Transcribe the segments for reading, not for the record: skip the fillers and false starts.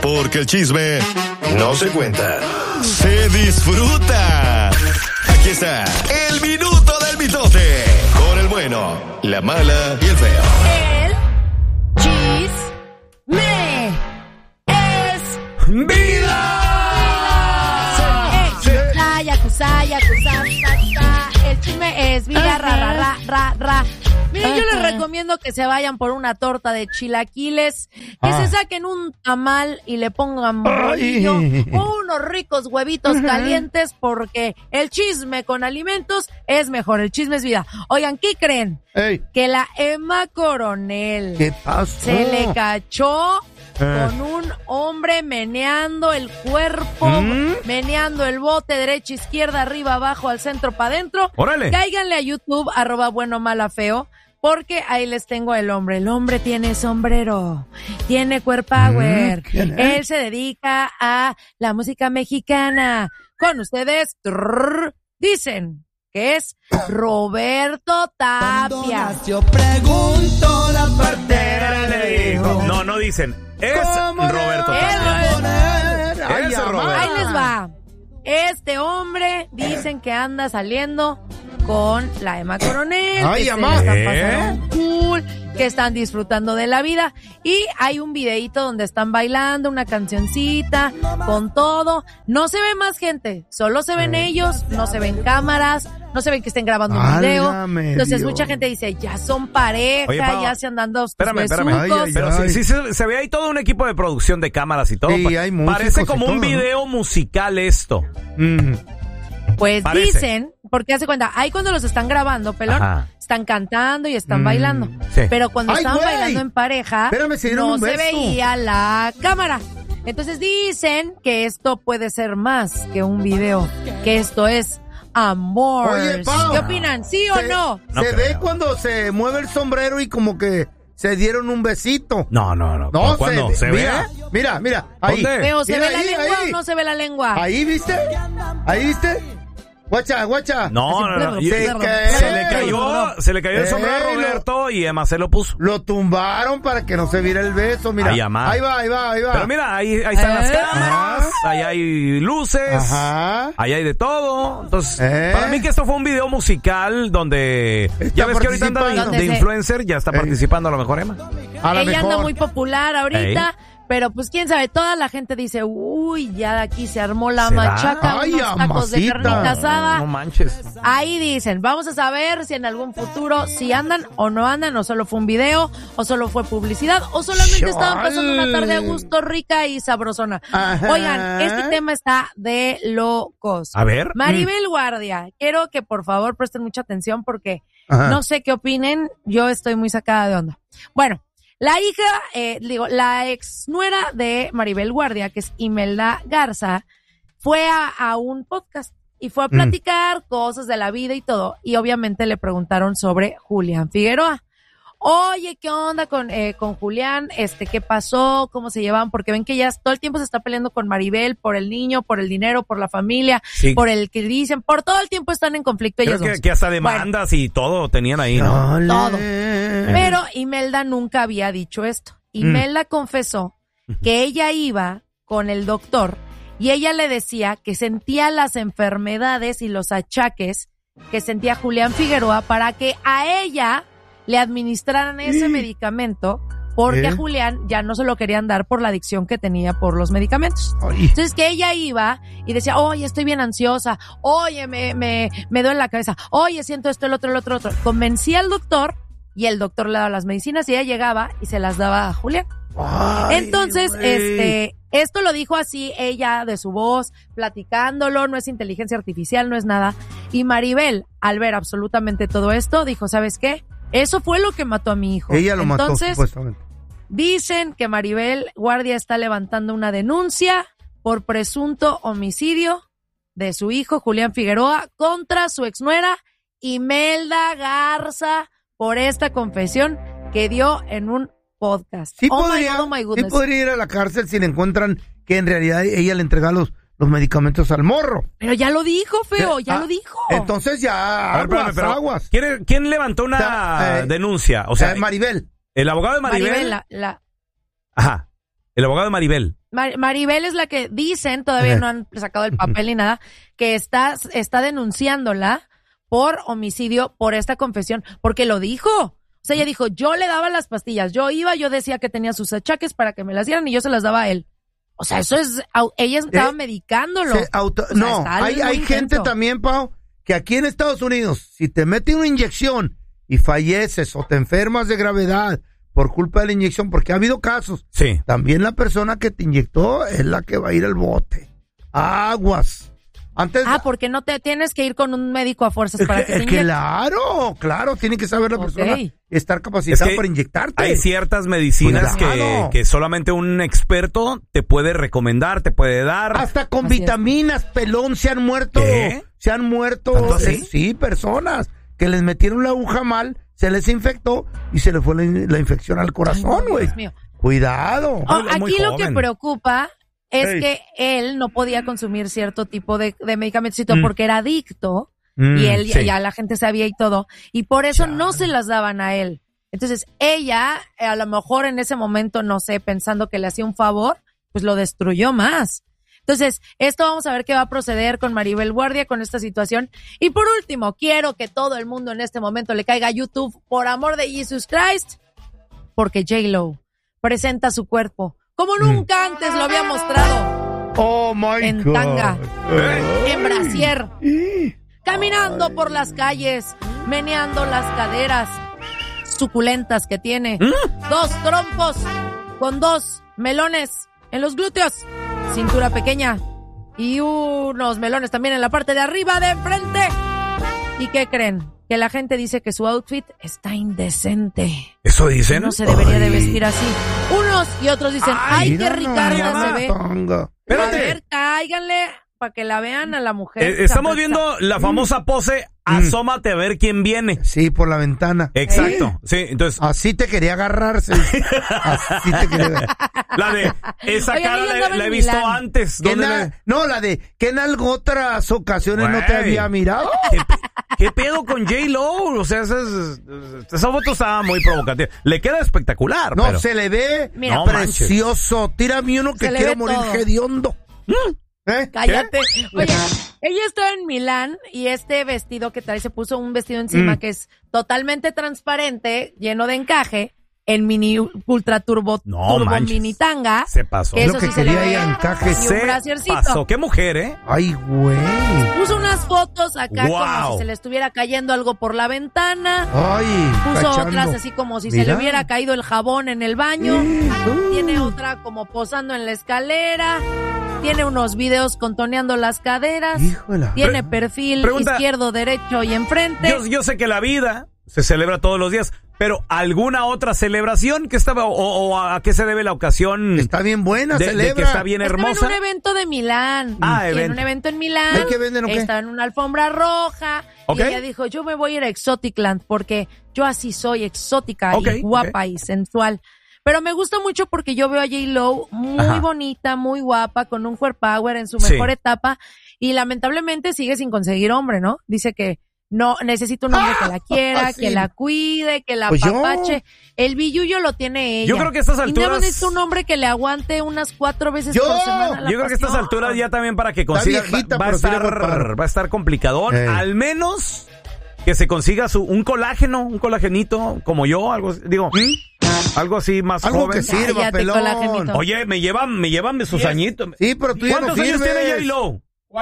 Porque el chisme no se cuenta, se disfruta. Aquí está el minuto del mitote. Con el bueno, la mala y el feo. El chisme es ¡vida! Yakuza. El chisme es vida, ra. Miren, yo les recomiendo que se vayan por una torta de chilaquiles, que se saquen un tamal y le pongan bolillo o unos ricos huevitos calientes, porque el chisme con alimentos es mejor. El chisme es vida. Oigan, ¿qué creen? Que la Emma Coronel ¿Qué pasó? se le cachó con un hombre meneando el cuerpo, meneando el bote, derecha, izquierda, arriba, abajo, al centro, para adentro. ¡Órale! Cáiganle a YouTube, @buenomala_feo, porque ahí les tengo el hombre. El hombre tiene sombrero, tiene cuerpower. Él se dedica a la música mexicana. Con ustedes, dicen que es Roberto Tapia. Yo pregunto, la partera le dijo. No dicen. Es Roberto Tapia. Es Roberto. Ahí les va. Este hombre dicen que anda saliendo con la Emma Coronel. Ay, que mamá. se la están pasando cool, que están disfrutando de la vida. Y hay un videíto donde están bailando una cancioncita con todo. No se ve más gente, solo se ven ellos, no se ven cámaras, no se ven que estén grabando un video. Válgame Entonces Dios. mucha gente dice, ya son pareja, Oye, Pau, ya se andan dando Espérame. besucos. Pero sí se ve ahí todo un equipo de producción de cámaras y todo. Sí, hay músicos Parece y como un todo, ¿no? video musical esto. Pues Parece. dicen, porque hace cuenta, ahí cuando los están grabando, pelón, Ajá. están cantando y están bailando. Sí. Pero cuando ¡Ay, estaban güey! bailando en pareja, Espérame, se dieron no un se beso. veía la cámara. Entonces dicen que esto puede ser más que un video, que esto es amor. Oye, Pau. ¿Qué opinan? ¿Sí o no? No se creo. ve cuando se mueve el sombrero y como que se dieron un besito. No. No, ¿Cuándo? ¿Se ve? Mira, ahí. ¿Dónde? Feo, ¿se Mira ve la ahí, lengua ahí. o no se ve la lengua? Ahí, ¿viste? Guacha. No. Así, Se le cayó el sombrero a Roberto y Emma se lo puso. Lo tumbaron para que no se viera el beso, mira. Ay, amá. Ahí va. Pero mira, ahí están las cámaras, ahí hay luces, Ajá. ahí hay de todo. Entonces, ¿Eh? para mí que esto fue un video musical donde ya ves que ahorita anda participando. de influencer, ya está participando a lo mejor Emma. A lo Ella mejor. anda muy popular ahorita, pero pues quién sabe, toda la gente dice, uy, ya de aquí se armó la ¿Será? machaca, Ay, unos tacos de amasita. carnita asada. No manches. Ahí dicen, vamos a saber si en algún futuro si andan o no andan, o solo fue un video, o solo fue publicidad, o solamente estaban pasando una tarde a gusto, rica y sabrosona. Ajá. Oigan, este tema está de locos. A ver. Maribel Guardia, quiero que por favor presten mucha atención porque Ajá. no sé qué opinen, yo estoy muy sacada de onda. Bueno, la hija, la ex nuera de Maribel Guardia, que es Imelda Garza, fue a un podcast y fue a platicar cosas de la vida y todo. Y obviamente le preguntaron sobre Julián Figueroa. Oye, ¿qué onda con Julián? ¿Qué pasó? ¿Cómo se llevan? Porque ven que ya todo el tiempo se está peleando con Maribel por el niño, por el dinero, por la familia, Sí. por el que dicen, por todo el tiempo están en conflicto Creo ellos dos. que hasta demandas y todo tenían ahí, ¿no? Dale. Todo. Pero Imelda nunca había dicho esto. Imelda confesó que ella iba con el doctor y ella le decía que sentía las enfermedades y los achaques que sentía Julián Figueroa para que a ella le administraran ese medicamento porque a Julián ya no se lo querían dar por la adicción que tenía por los medicamentos. Ay. Entonces que ella iba y decía, oye, estoy bien ansiosa, oye, me duele la cabeza, oye, siento esto, el otro. Convencía al doctor y el doctor le daba las medicinas y ella llegaba y se las daba a Julián. Ay, Entonces, güey. esto lo dijo así ella de su voz, platicándolo, no es inteligencia artificial, no es nada. Y Maribel, al ver absolutamente todo esto, dijo, ¿sabes qué? Eso fue lo que mató a mi hijo. Ella lo mató, Entonces, supuestamente. dicen que Maribel Guardia está levantando una denuncia por presunto homicidio de su hijo Julián Figueroa contra su exnuera Imelda Garza por esta confesión que dio en un podcast. Sí, Oh sí my goodness. podría ir a la cárcel si le encuentran que en realidad ella le entrega los medicamentos al morro. Pero ya lo dijo, feo, ya Ah, lo dijo. Entonces ya, A ver, espérame, pero aguas. ¿quién levantó una O sea, denuncia? O sea, Maribel. el abogado de Maribel. Maribel, Ajá. El abogado de Maribel. Maribel es la que dicen, todavía no han sacado el papel ni nada, que está denunciándola por homicidio por esta confesión, porque lo dijo. O sea, ella dijo, yo le daba las pastillas, yo decía que tenía sus achaques para que me las dieran y yo se las daba a él. O sea, eso es, ella estaba medicándolo. No, hay gente también, Pau, que aquí en Estados Unidos, si te meten una inyección y falleces o te enfermas de gravedad por culpa de la inyección, porque ha habido casos, sí, también la persona que te inyectó es la que va a ir al bote. Aguas. Antes, porque no te tienes que ir con un médico a fuerzas para que te inyecte. Claro, tiene que saber la persona, estar capacitada para inyectarte. Hay ciertas medicinas que solamente un experto te puede recomendar, te puede dar. Hasta con vitaminas, pelón, se han muerto. ¿Qué? Se han muerto, sí, personas que les metieron la aguja mal, se les infectó y se les fue la infección al corazón, güey. Cuidado. Aquí lo que preocupa es que él no podía consumir cierto tipo de medicamentos porque era adicto y él ya la gente sabía y todo, y por eso no se las daban a él. Entonces ella, a lo mejor en ese momento, no sé, pensando que le hacía un favor, pues lo destruyó más. Entonces, esto vamos a ver qué va a proceder con Maribel Guardia, con esta situación. Y por último, quiero que todo el mundo en este momento le caiga a YouTube, por amor de Jesus Christ, porque J-Lo presenta su cuerpo como nunca antes lo había mostrado. Oh my en God. Tanga, en brasier, caminando por las calles, meneando las caderas suculentas que tiene, 2 trompos con 2 melones en los glúteos, cintura pequeña y unos melones también en la parte de arriba de enfrente. ¿Y qué creen? Que la gente dice que su outfit está indecente. ¿Eso dicen? No se debería de vestir así. Unos y otros dicen, ay qué Ricarda se ve. A ver, cáiganle para que la vean a la mujer. Estamos viendo la famosa pose, asómate a ver quién viene. Sí, por la ventana. Exacto. Sí, entonces. Así te quería agarrarse. Así te quería agarrar. La de esa cara la he visto antes. No, la de que en algo otras ocasiones no te había mirado. ¿Qué pedo con J-Lo? O sea, esa foto estaba muy provocativa. Le queda espectacular. No, pero se le ve precioso. Tírame uno que quiero morir hediondo. Cállate. Oye, ella está en Milán y este vestido que trae, se puso un vestido encima que es totalmente transparente, lleno de encaje, en mini ultra turbo mini tanga. Se pasó. Que eso lo que sí quería se le ve. encaje. Y un brasiercito. Pasó. Qué mujer, Ay, güey. Puso unas fotos acá como si se le estuviera cayendo algo por la ventana. Ay, puso otras así como si se le hubiera caído el jabón en el baño. Tiene otra como posando en la escalera. Tiene unos videos contoneando las caderas. Híjola. Tiene perfil izquierdo, derecho y enfrente. Yo sé que la vida se celebra todos los días, pero ¿alguna otra celebración que estaba o a qué se debe la ocasión? Está bien buena, de que está bien hermosa. Estaba en un evento de Milán. En un evento en Milán. ¿Hay que venden o qué? Estaba en una alfombra roja. Y ella dijo, yo me voy a ir a Exoticland porque yo así soy exótica y guapa y sensual. Pero me gusta mucho porque yo veo a J-Lo muy bonita, muy guapa, con un Fuer Power en su mejor etapa. Y lamentablemente sigue sin conseguir hombre, ¿no? Dice que no, necesita un hombre que la quiera, que la cuide, que la apapache. El billullo lo tiene ella. Yo creo que a estas alturas... Y necesita un hombre que le aguante unas 4 veces por semana la Yo creo que a estas alturas ya también para que consiga... va a estar complicadón. Al menos que se consiga un colágenito, como yo, algo así más algo joven. Que sirva, pelón. Oye, me llevan sus añitos. Sí, pero tú ya no sirves. ¿Cuántos años tiene J-Lo?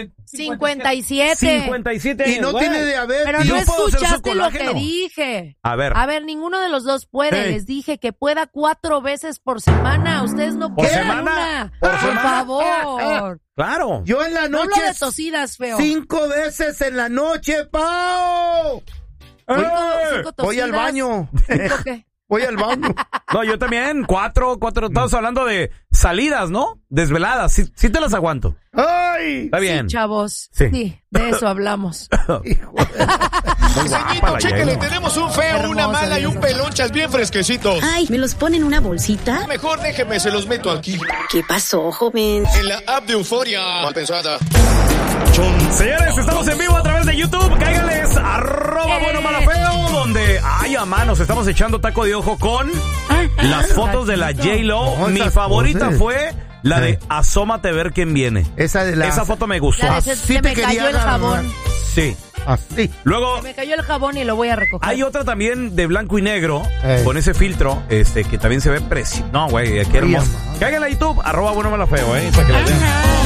57. 57 y no tiene diabetes. Pero no escuchaste lo que dije. A ver, ninguno de los dos puede. Les dije que pueda 4 veces por semana. Ustedes no pueden una. Por favor. Claro. Yo en la noche. No lo de tosidas, feo. 5 veces en la noche, Pau. Voy al baño. ¿Qué? Voy al baño. No, yo también, 4, estamos hablando de salidas, ¿no? Desveladas, sí te las aguanto. ¡Ay! Está bien. Sí, chavos, sí, de eso hablamos. Señorito, chéquele, tenemos un feo, hermoso, una mala y un pelonchas bien fresquecitos. Ay, ¿me los pone en una bolsita? Mejor déjeme, se los meto aquí. ¿Qué pasó, joven? En la app de Euforia. Mal pensada. Señores, estamos en vivo a través de YouTube. Cáiganles, @buenomalafeo, donde, ay, a manos, estamos echando taco de ojo con las fotos de la J-Lo. Mi favorita fue La de asómate a ver quién viene. Esa foto me gustó. Se me cayó el jabón. Sí. Así. Luego. Se me cayó el jabón y lo voy a recoger. Hay otra también de blanco y negro, con ese filtro, que también se ve precioso. No, güey, qué hermoso. Cáiganle a YouTube, @buenomala feo, para que la vean.